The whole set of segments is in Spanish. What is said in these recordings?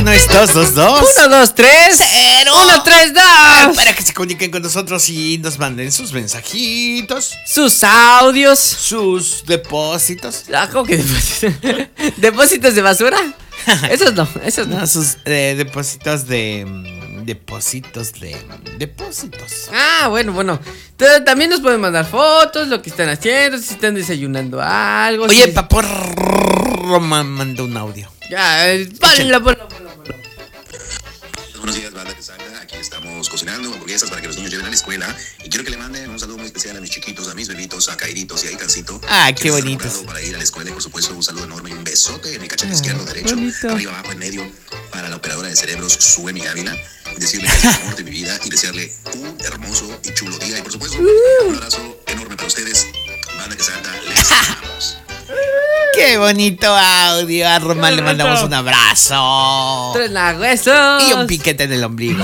1 es 2, 2, 2. 1, 2, 3. 0. 1, 3, 2. Para que se comuniquen con nosotros y nos manden sus mensajitos, Sus audios. sus depósitos. ¿Cómo que depósitos? ¿Depósitos de basura? Esos no. No, sus depósitos de. Depósitos. Ah, bueno. También nos pueden mandar fotos, lo que están haciendo, si están desayunando algo. Oye, si... Papá mandó un audio. Ya, ponlo. Buenos días, banda que salga. Aquí estamos cocinando hamburguesas para que los niños lleven a la escuela. Y quiero que le manden un saludo muy especial a mis chiquitos, a mis bebitos, a Cairitos y a Itancito. Ah, qué bonitos. Para ir a la escuela y por supuesto un saludo enorme y un besote en el cachete izquierdo, derecho, bonito. arriba, abajo, en medio, para la operadora de cerebros, Suemi Ávila. Decirle que es el amor de mi vida y desearle un hermoso y chulo día. Y por supuesto, un abrazo enorme para ustedes. Banda que salga, les amamos. Qué bonito audio. A Román le mandamos un abrazo. Tres huesos. Y un piquete en el ombligo.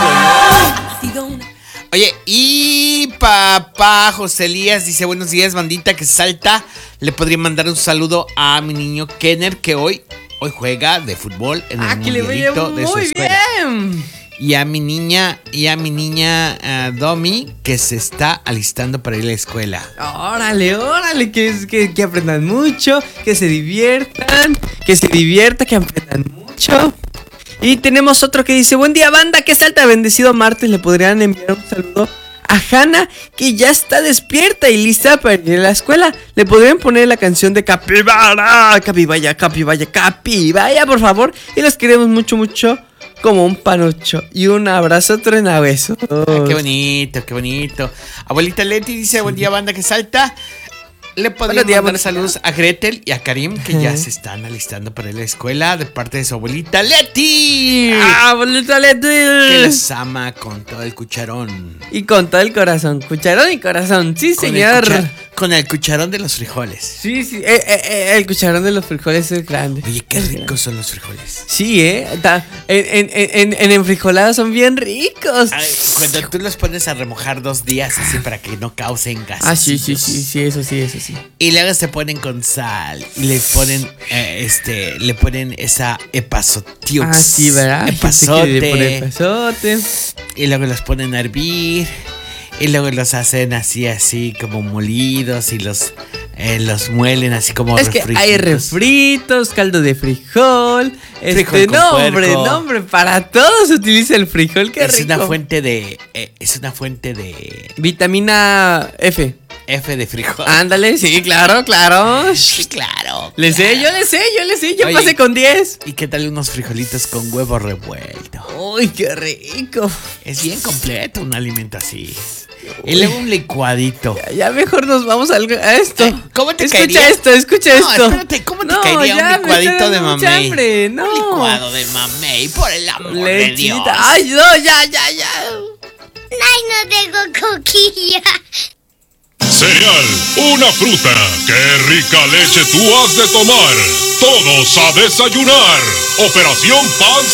Oye, y papá José Elías dice: buenos días, bandita que salta. Le podría mandar un saludo a mi niño Kenner, que hoy juega de fútbol en el Que le vaya mundialito de su muy escuela. bien. Y a mi niña Domi, que se está alistando para ir a la escuela. Órale, que aprendan mucho, que se diviertan, que aprendan mucho. Y tenemos otro que dice: buen día, banda, que salta, bendecido martes. Le podrían enviar un saludo a Hanna, que ya está despierta y lista para ir a la escuela. Le podrían poner la canción de Capibara, Capibaya, por favor. Y los queremos mucho, como un panucho. Y un abrazo trenahueso. Qué bonito. Abuelita Leti dice: buen día, banda que salta. Le podría mandar saludos a Gretel y a Karim, que ya se están alistando para ir a la escuela, de parte de su abuelita Leti. Abuelita Leti, que los ama con todo el cucharón. Y con todo el corazón. Cucharón y corazón. Sí, señor. Con el cucharón de los frijoles. Sí. El cucharón de los frijoles es grande. Oye, qué ricos son los frijoles. Sí, en enfrijolados son bien ricos. Ay, cuando tú los pones a remojar 2 días así para que no causen gases. Sí, eso sí. Y luego se ponen con sal y le ponen esa epazotiux. Sí, ¿verdad? Epazote. Epazote. Y luego los ponen a hervir. Y luego los hacen así como molidos. Y los muelen así como refritos. Que hay refritos, caldo de frijol. Nombre, para todo se utiliza el frijol. Qué rico. Es una fuente de vitamina F. F de frijol. Ándale, sí, claro. Sí, claro. Yo le sé. Yo pasé con 10. ¿Y qué tal unos frijolitos con huevo revuelto? Uy, qué rico. Es bien completo un alimento así. Y luego un licuadito. Ya mejor nos vamos a esto. ¿Cómo te caería? Escucha esto. No, espérate, ¿cómo te caería un licuadito de mamey? Hambre, no. Un licuado de mamey, por el amor de Dios. Ay, no, ya. Ay, no tengo coquilla. Cereal, una fruta. ¡Qué rica leche tú has de tomar! Todos a desayunar. Operación Pan